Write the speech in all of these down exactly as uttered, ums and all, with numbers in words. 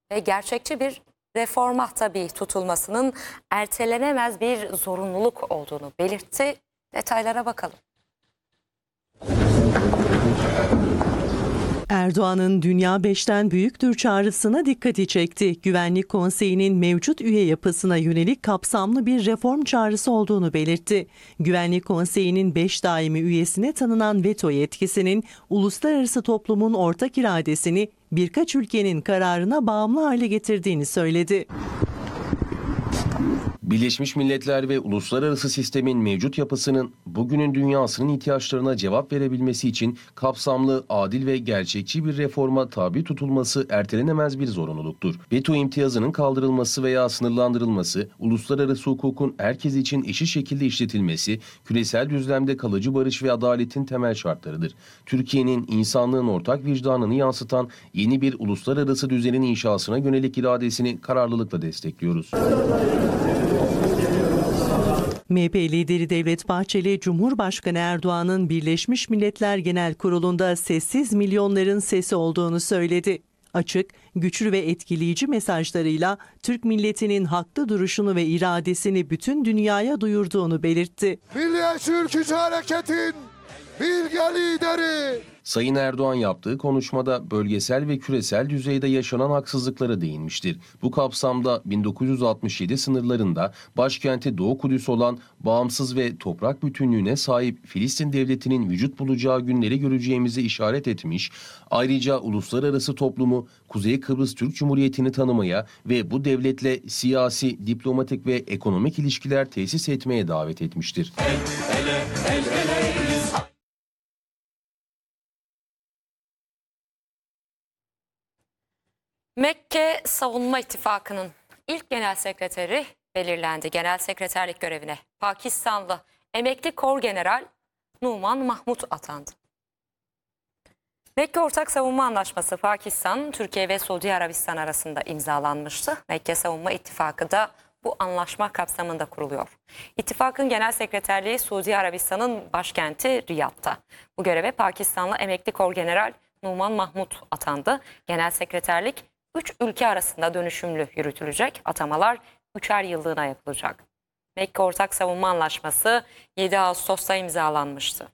ve gerçekçi bir reforma tabii tutulmasının ertelenemez bir zorunluluk olduğunu belirtti. Detaylara bakalım. Erdoğan'ın Dünya beşten büyüktür çağrısına dikkati çekti. Güvenlik Konseyi'nin mevcut üye yapısına yönelik kapsamlı bir reform çağrısı olduğunu belirtti. Güvenlik Konseyi'nin beş daimi üyesine tanınan veto yetkisinin uluslararası toplumun ortak iradesini birkaç ülkenin kararına bağımlı hale getirdiğini söyledi. Birleşmiş Milletler ve uluslararası sistemin mevcut yapısının bugünün dünyasının ihtiyaçlarına cevap verebilmesi için kapsamlı, adil ve gerçekçi bir reforma tabi tutulması ertelenemez bir zorunluluktur. Veto imtiyazının kaldırılması veya sınırlandırılması, uluslararası hukukun herkes için eşit şekilde işletilmesi, küresel düzlemde kalıcı barış ve adaletin temel şartlarıdır. Türkiye'nin insanlığın ortak vicdanını yansıtan yeni bir uluslararası düzenin inşasına yönelik iradesini kararlılıkla destekliyoruz. M H P lideri Devlet Bahçeli, Cumhurbaşkanı Erdoğan'ın Birleşmiş Milletler Genel Kurulu'nda sessiz milyonların sesi olduğunu söyledi. Açık, güçlü ve etkileyici mesajlarıyla Türk milletinin haklı duruşunu ve iradesini bütün dünyaya duyurduğunu belirtti. Milliyetçi Ülkücü Hareket'in bilge lideri. Sayın Erdoğan yaptığı konuşmada bölgesel ve küresel düzeyde yaşanan haksızlıklara değinmiştir. Bu kapsamda bin dokuz yüz altmış yedi sınırlarında başkenti Doğu Kudüs olan bağımsız ve toprak bütünlüğüne sahip Filistin Devleti'nin vücut bulacağı günleri göreceğimizi işaret etmiş, ayrıca uluslararası toplumu Kuzey Kıbrıs Türk Cumhuriyeti'ni tanımaya ve bu devletle siyasi, diplomatik ve ekonomik ilişkiler tesis etmeye davet etmiştir. El, ele, el, ele. Mekke Savunma İttifakı'nın ilk genel sekreteri belirlendi. Genel sekreterlik görevine Pakistanlı emekli Korgeneral Numan Mahmut atandı. Mekke Ortak Savunma Anlaşması Pakistan, Türkiye ve Suudi Arabistan arasında imzalanmıştı. Mekke Savunma İttifakı da bu anlaşma kapsamında kuruluyor. İttifakın genel sekreterliği Suudi Arabistan'ın başkenti Riyad'ta. Bu göreve Pakistanlı emekli Korgeneral Numan Mahmut atandı. Genel sekreterlik üç ülke arasında dönüşümlü yürütülecek. Atamalar üçer yıllığına yapılacak. Mekke Ortak Savunma Anlaşması yedi Ağustos'ta imzalanmıştı.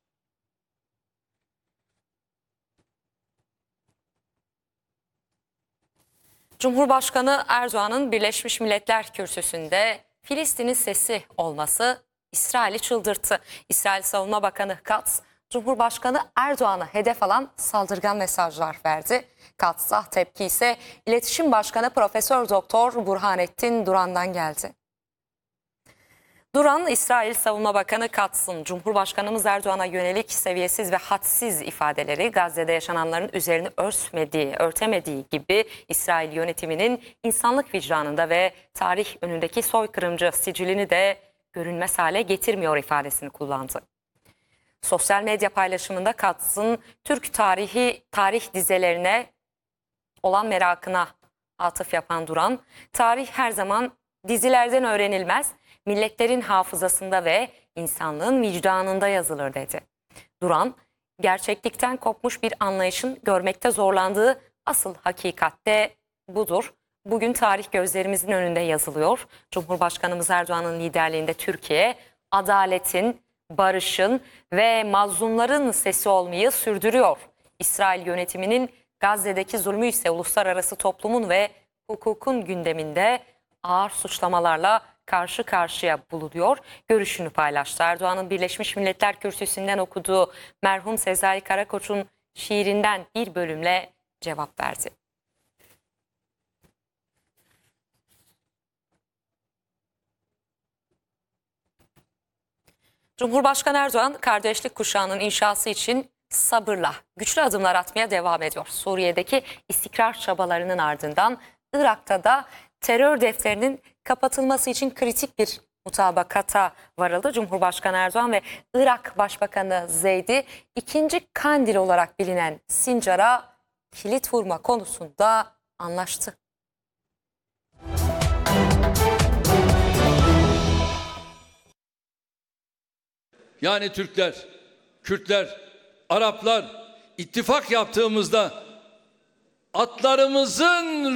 Cumhurbaşkanı Erdoğan'ın Birleşmiş Milletler Kürsüsü'nde Filistin'in sesi olması İsrail'i çıldırttı. İsrail Savunma Bakanı Katz, Cumhurbaşkanı Erdoğan'ı hedef alan saldırgan mesajlar verdi. Katz'a tepki ise İletişim Başkanı Profesör Doktor Burhanettin Duran'dan geldi. Duran, İsrail Savunma Bakanı Katz'ın Cumhurbaşkanımız Erdoğan'a yönelik seviyesiz ve hadsiz ifadeleri Gazze'de yaşananların üzerini örtmediği, örtemediği gibi İsrail yönetiminin insanlık vicdanında ve tarih önündeki soykırımcı sicilini de görünmez hale getirmiyor ifadesini kullandı. Sosyal medya paylaşımında Katz'ın Türk tarihi tarih dizelerine olan merakına atıf yapan Duran, tarih her zaman dizilerden öğrenilmez, milletlerin hafızasında ve insanlığın vicdanında yazılır dedi. Duran, gerçeklikten kopmuş bir anlayışın görmekte zorlandığı asıl hakikatte budur. Bugün tarih gözlerimizin önünde yazılıyor. Cumhurbaşkanımız Erdoğan'ın liderliğinde Türkiye, adaletin, barışın ve mazlumların sesi olmayı sürdürüyor. İsrail yönetiminin Gazze'deki zulmü ise uluslararası toplumun ve hukukun gündeminde ağır suçlamalarla karşı karşıya bulunuyor. Görüşünü paylaştı. Erdoğan'ın Birleşmiş Milletler Kürsüsü'nden okuduğu merhum Sezai Karakoç'un şiirinden bir bölümle cevap verdi. Cumhurbaşkanı Erdoğan, kardeşlik kuşağının inşası için sabırla, güçlü adımlar atmaya devam ediyor. Suriye'deki istikrar çabalarının ardından Irak'ta da terör defterinin kapatılması için kritik bir mutabakata varıldı. Cumhurbaşkanı Erdoğan ve Irak Başbakanı Zeydi ikinci Kandil olarak bilinen Sincar'a kilit vurma konusunda anlaştı. Yani Türkler, Kürtler, Araplar ittifak yaptığımızda atlarımızın